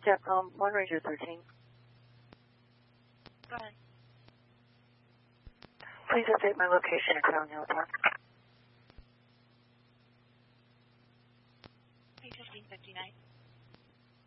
Jetcom 1 Ranger 13. Go ahead. Please update my location at Crown Hill Park. P1559.